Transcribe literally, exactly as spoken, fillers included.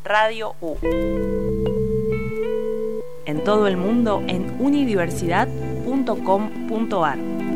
Radio U. En todo el mundo en unidiversidad punto com punto ar.